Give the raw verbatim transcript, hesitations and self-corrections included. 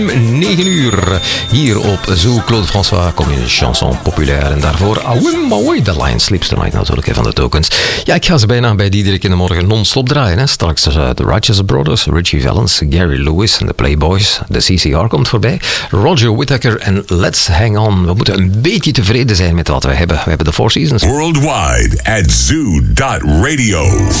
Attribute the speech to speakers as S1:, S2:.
S1: negen uur hier op Zoo. Claude François, kom je een chanson populair. En daarvoor Away, The Lion Sleeps Tonight natuurlijk, van de Tokens. Ja, ik ga ze bijna bij Diederik in de morgen non-stop draaien. Hè. Straks uh, de Righteous Brothers, Richie Valens, Gary Lewis en de Playboys. De C C R komt voorbij. Roger Whittaker en Let's Hang On. We moeten een beetje tevreden zijn met wat we hebben. We hebben de Four Seasons.
S2: Worldwide at zoo dot radio.